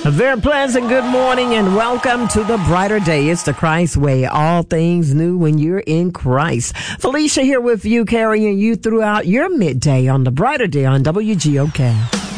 A very pleasant good morning and welcome to the brighter day. It's the Christ way. All things new when you're in Christ. Felicia here with you, carrying you throughout your midday on the brighter day on WGOK.